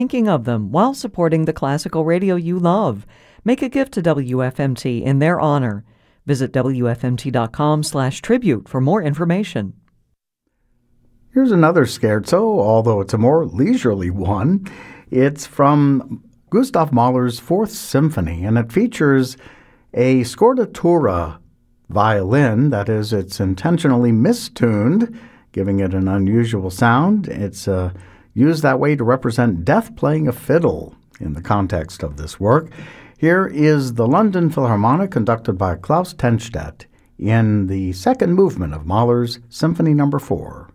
thinking of them while supporting the classical radio you love. Make a gift to WFMT in their honor. Visit WFMT.com/tribute for more information. Here's another scherzo, although it's a more leisurely one. It's from Gustav Mahler's Fourth Symphony, and it features a scordatura violin. That is, it's intentionally mistuned, giving it an unusual sound. It's used that way to represent death playing a fiddle in the context of this work. Here is the London Philharmonic, conducted by Klaus Tenstedt, in the second movement of Mahler's Symphony No. 4.